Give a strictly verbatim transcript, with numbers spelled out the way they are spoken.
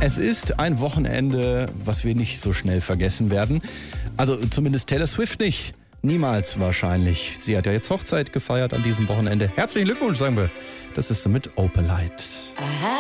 Es ist ein Wochenende, was wir nicht so schnell vergessen werden. Also zumindest Taylor Swift nicht. Niemals wahrscheinlich. Sie hat ja jetzt Hochzeit gefeiert an diesem Wochenende. Herzlichen Glückwunsch, sagen wir. Das ist mit Opalite.